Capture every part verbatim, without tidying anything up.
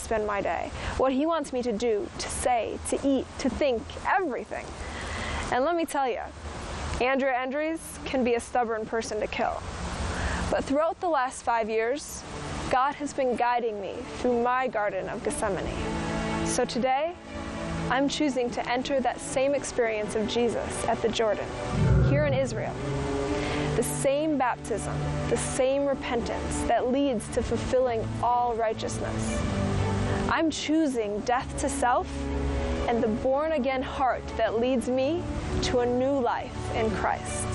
spend my day, what He wants me to do, to say, to eat, to think, everything. And let me tell you, Andrea Endries can be a stubborn person to kill. But throughout the last five years, God has been guiding me through my Garden of Gethsemane. So today, I'm choosing to enter that same experience of Jesus at the Jordan, here in Israel. The same baptism, the same repentance that leads to fulfilling all righteousness. I'm choosing death to self and the born-again heart that leads me to a new life in Christ.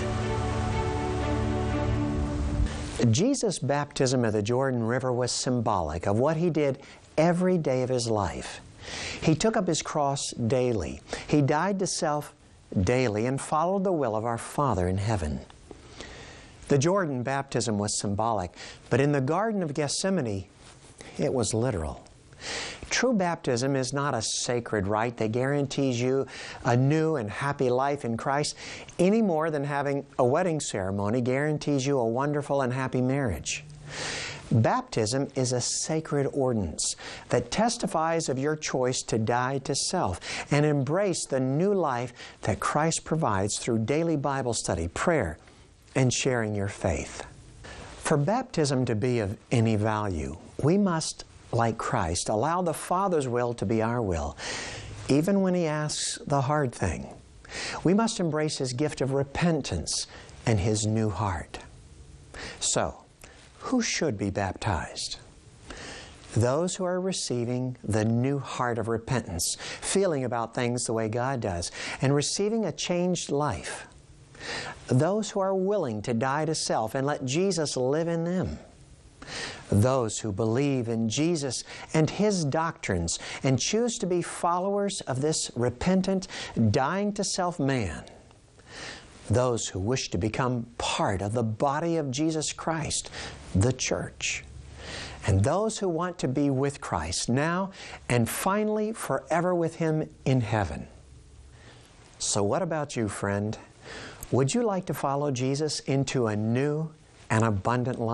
Jesus' baptism at the Jordan River was symbolic of what He did every day of His life. He took up His cross daily. He died to self daily and followed the will of our Father in heaven. The Jordan baptism was symbolic, but in the Garden of Gethsemane, it was literal. True baptism is not a sacred rite that guarantees you a new and happy life in Christ any more than having a wedding ceremony guarantees you a wonderful and happy marriage. Baptism is a sacred ordinance that testifies of your choice to die to self and embrace the new life that Christ provides through daily Bible study, prayer, and sharing your faith. For baptism to be of any value, we must, like Christ, allow the Father's will to be our will, even when He asks the hard thing. We must embrace His gift of repentance and His new heart. So, who should be baptized? Those who are receiving the new heart of repentance, feeling about things the way God does, and receiving a changed life. Those who are willing to die to self and let Jesus live in them. Those who believe in Jesus and His doctrines and choose to be followers of this repentant, dying to self man. Those who wish to become part of the body of Jesus Christ, the church. And those who want to be with Christ now and finally forever with Him in heaven. So what about you, friend? Would you like to follow Jesus into a new and abundant life?